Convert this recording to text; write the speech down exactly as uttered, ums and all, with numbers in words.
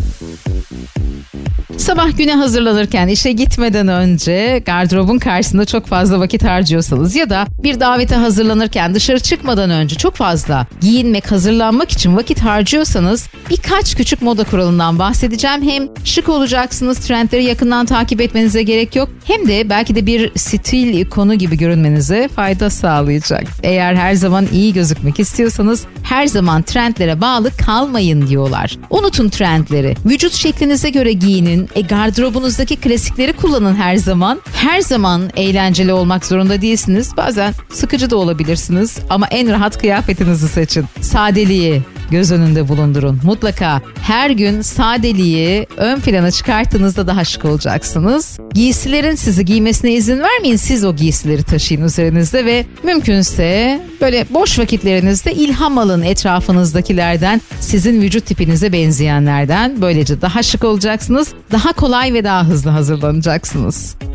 Sabah güne hazırlanırken, işe gitmeden önce gardırobun karşısında çok fazla vakit harcıyorsanız ya da bir davete hazırlanırken dışarı çıkmadan önce çok fazla giyinmek, hazırlanmak için vakit harcıyorsanız birkaç küçük moda kuralından bahsedeceğim. Hem şık olacaksınız, trendleri yakından takip etmenize gerek yok. Hem de belki de bir stil ikonu gibi görünmenize fayda sağlayacak. Eğer her zaman iyi gözükmek istiyorsanız her zaman trendlere bağlı kalmayın diyorlar. Unutun trendleri. Vücut şeklinize göre giyinin. E gardırobunuzdaki klasikleri kullanın her zaman. Her zaman eğlenceli olmak zorunda değilsiniz. Bazen sıkıcı da olabilirsiniz. Ama en rahat kıyafetinizi seçin. Sadeliği göz önünde bulundurun. Mutlaka her gün sadeliği ön plana çıkarttığınızda daha şık olacaksınız. Giysilerin sizi giymesine izin vermeyin. Siz o giysileri taşıyın üzerinizde ve mümkünse böyle boş vakitlerinizde ilham alın etrafınızdakilerden, sizin vücut tipinize benzeyenlerden. Böylece daha şık olacaksınız. Daha kolay ve daha hızlı hazırlanacaksınız.